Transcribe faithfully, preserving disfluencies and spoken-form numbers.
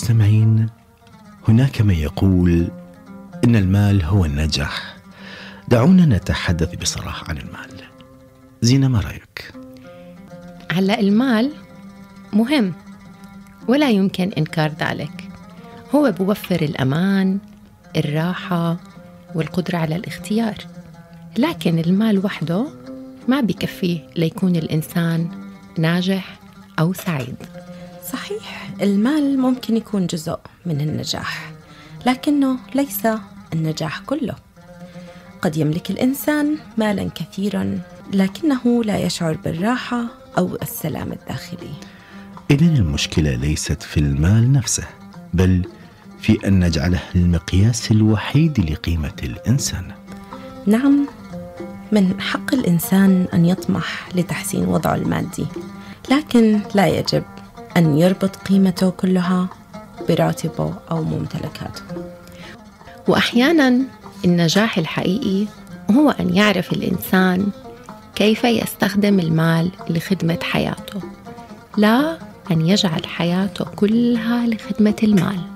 مستمعين، هناك من يقول إن المال هو النجاح. دعونا نتحدث بصراحة عن المال. زينة، ما رأيك؟ هلأ المال مهم ولا يمكن إنكار ذلك. هو بوفر الأمان، الراحة والقدرة على الاختيار، لكن المال وحده ما بيكفيه ليكون الإنسان ناجح أو سعيد. صحيح، المال ممكن يكون جزء من النجاح، لكنه ليس النجاح كله. قد يملك الإنسان مالا كثيرا لكنه لا يشعر بالراحة أو السلام الداخلي. إذن المشكلة ليست في المال نفسه، بل في أن نجعله المقياس الوحيد لقيمة الإنسان. نعم، من حق الإنسان أن يطمح لتحسين وضعه المادي، لكن لا يجب أن يربط قيمته كلها براتبه أو ممتلكاته. وأحيانا النجاح الحقيقي هو أن يعرف الإنسان كيف يستخدم المال لخدمة حياته، لا أن يجعل حياته كلها لخدمة المال.